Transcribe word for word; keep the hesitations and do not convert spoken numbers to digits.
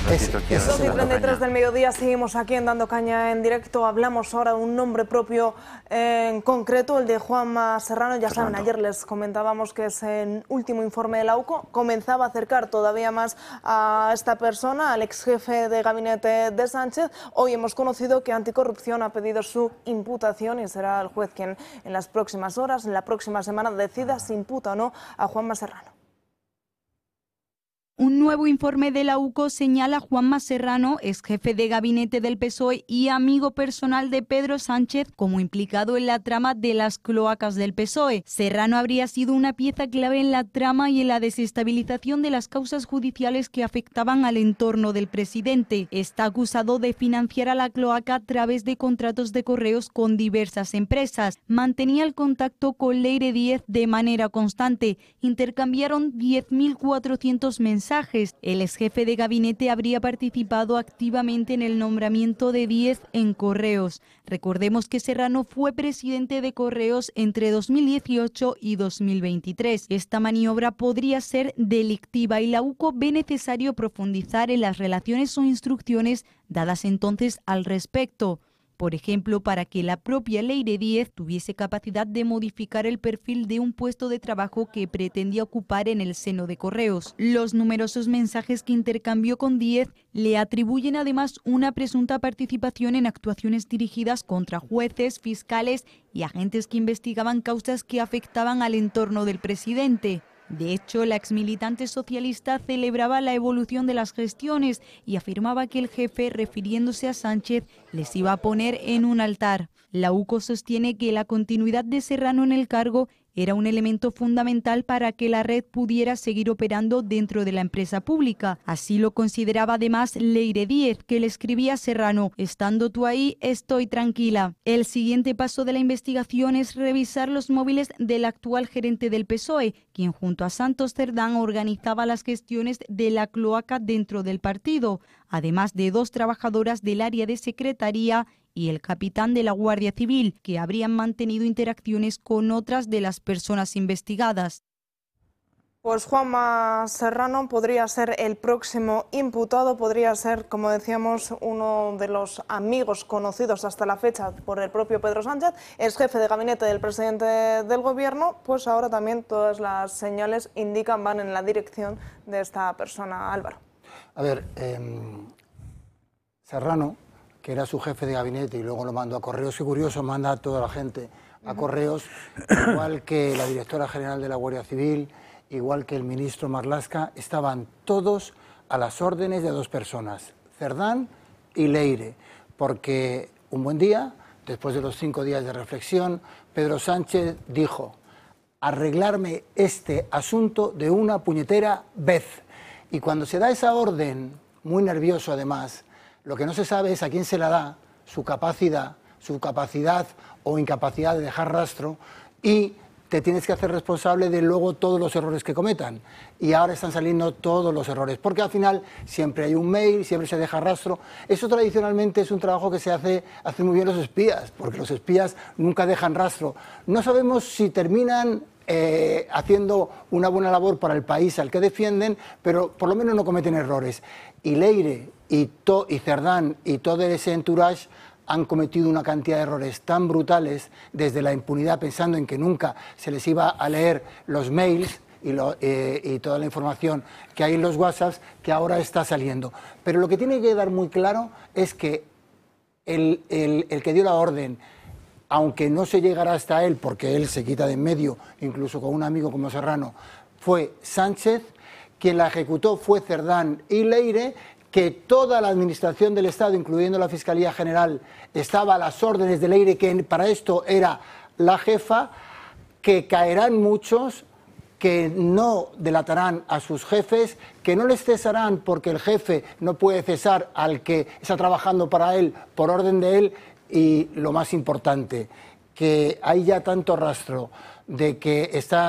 ratito aquí en dos y treinta y tres del mediodía, seguimos aquí en Dando Caña en directo. Hablamos ahora de un nombre propio en concreto, el de Juanma Serrano. Ya saben, ayer les comentábamos que ese último informe de la U C O comenzaba a acercar todavía más a esta persona, al ex jefe de gabinete de Sánchez. Hoy hemos conocido que Anticorrupción ha pedido su imputación y será el juez quien en las próximas horas, en la próxima semana, decida si imputa o no a Juanma Serrano. Un nuevo informe de la U C O señala a Juanma Serrano, ex jefe de gabinete del P S O E y amigo personal de Pedro Sánchez, como implicado en la trama de las cloacas del P S O E. Serrano habría sido una pieza clave en la trama y en la desestabilización de las causas judiciales que afectaban al entorno del presidente. Está acusado de financiar a la cloaca a través de contratos de correos con diversas empresas. Mantenía el contacto con Leire Díez de manera constante. Intercambiaron diez mil cuatrocientos mensajes. El ex jefe de gabinete habría participado activamente en el nombramiento de Díez en Correos. Recordemos que Serrano fue presidente de Correos entre dos mil dieciocho y dos mil veintitrés. Esta maniobra podría ser delictiva y la U C O ve necesario profundizar en las relaciones o instrucciones dadas entonces al respecto. Por ejemplo, para que la propia Leire Díez tuviese capacidad de modificar el perfil de un puesto de trabajo que pretendía ocupar en el seno de Correos. Los numerosos mensajes que intercambió con Díez le atribuyen además una presunta participación en actuaciones dirigidas contra jueces, fiscales y agentes que investigaban causas que afectaban al entorno del presidente. De hecho, la exmilitante socialista celebraba la evolución de las gestiones y afirmaba que el jefe, refiriéndose a Sánchez, les iba a poner en un altar. La U C O sostiene que la continuidad de Serrano en el cargo era un elemento fundamental para que la red pudiera seguir operando dentro de la empresa pública. Así lo consideraba además Leire Díez, que le escribía a Serrano: estando tú ahí, estoy tranquila. El siguiente paso de la investigación es revisar los móviles del actual gerente del P S O E, quien junto a Santos Cerdán organizaba las gestiones de la cloaca dentro del partido, además de dos trabajadoras del área de secretaría y el capitán de la Guardia Civil, que habrían mantenido interacciones con otras de las personas investigadas. Pues Juanma Serrano podría ser el próximo imputado, podría ser, como decíamos, uno de los amigos conocidos hasta la fecha por el propio Pedro Sánchez, es jefe de gabinete del presidente del gobierno. Pues ahora también todas las señales indican, van en la dirección de esta persona. Álvaro. A ver, eh, Serrano, que era su jefe de gabinete y luego lo mandó a Correos, qué curioso, manda a toda la gente a Correos, igual que la directora general de la Guardia Civil, igual que el ministro Marlaska, estaban todos a las órdenes de dos personas, Cerdán y Leire, porque un buen día, después de los cinco días de reflexión, Pedro Sánchez dijo: arreglarme este asunto de una puñetera vez. Y cuando se da esa orden, muy nervioso además, lo que no se sabe es a quién se la da, su capacidad, su capacidad o incapacidad de dejar rastro, y te tienes que hacer responsable de luego todos los errores que cometan. Y ahora están saliendo todos los errores, porque al final siempre hay un mail, siempre se deja rastro. Eso tradicionalmente es un trabajo que se hace, hace muy bien los espías, porque los espías nunca dejan rastro. No sabemos si terminan eh, haciendo una buena labor para el país al que defienden, pero por lo menos no cometen errores. Y Leire y, to, y Cerdán y todo ese entourage han cometido una cantidad de errores tan brutales, desde la impunidad, pensando en que nunca se les iba a leer los mails y, lo, eh, y toda la información que hay en los WhatsApps, que ahora está saliendo. Pero lo que tiene que quedar muy claro es que el, el, el que dio la orden, aunque no se llegara hasta él, porque él se quita de en medio, incluso con un amigo como Serrano, fue Sánchez. Quien la ejecutó fue Cerdán y Leire, que toda la administración del Estado, incluyendo la Fiscalía General, estaba a las órdenes de Leire, que para esto era la jefa, que caerán muchos, que no delatarán a sus jefes, que no les cesarán porque el jefe no puede cesar al que está trabajando para él por orden de él, y lo más importante, que hay ya tanto rastro de que está